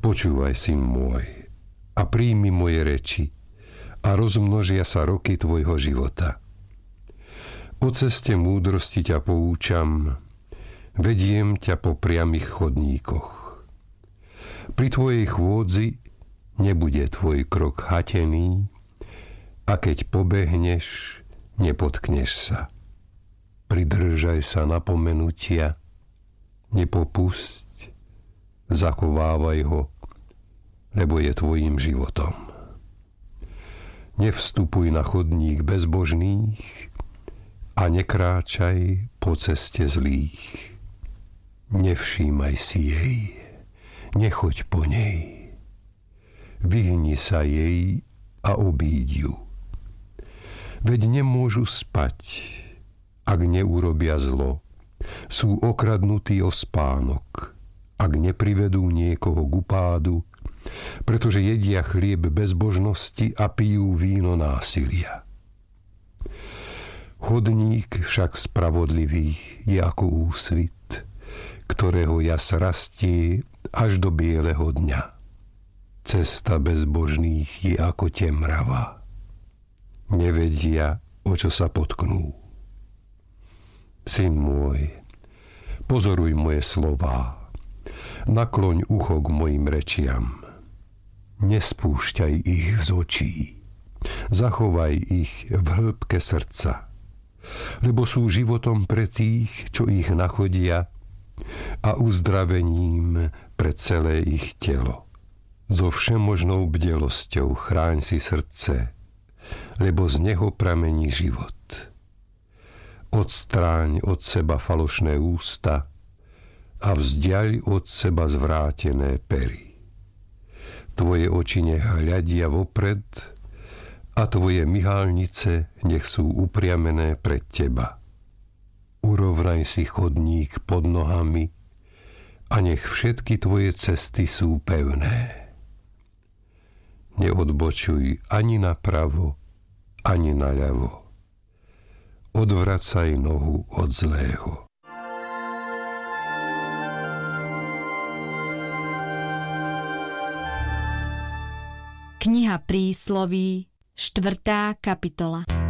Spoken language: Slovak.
Počúvaj, syn môj, a príjmi moje reči a rozmnožia sa roky tvojho života. O ceste múdrosti ťa poučam, vediem ťa po priamych chodníkoch. Pri tvojej chôdzi nebude tvoj krok hatený a keď pobehneš, nepotkneš sa. Pridržaj sa napomenutia, nepopusť, zachovávaj ho, lebo je tvojim životom. Nevstupuj na chodník bezbožných a nekráčaj po ceste zlých. Nevšímaj si jej, nechoď po nej. Vyhni sa jej a obíď ju. Veď nemôžu spať, ak neurobia zlo. Sú okradnutí o spánok, ak neprivedú niekoho k upádu, pretože jedia chlieb bezbožnosti a pijú víno násilia. Chodník však spravodlivých je ako úsvit, ktorého jas rastie až do bieleho dňa. Cesta bezbožných je ako temrava. Nevedia, o čo sa potknú. Syn môj, pozoruj moje slová, nakloň ucho k mojim rečiam. Nespúšťaj ich z očí, zachovaj ich v hĺbke srdca, lebo sú životom pre tých, čo ich nachodia, a uzdravením pre celé ich telo. So všemožnou bdelosťou chráň si srdce, lebo z neho pramení život. Odstráň od seba falošné ústa a vzdiaľ od seba zvrátené pery. Tvoje oči nech hľadia vopred a tvoje myhalnice nech sú upriamené pred teba. Urovnaj si chodník pod nohami a nech všetky tvoje cesty sú pevné. Neodbočuj ani napravo, ani naľavo. Odvracaj nohu od zlého. Kniha Prísloví, 4. kapitola.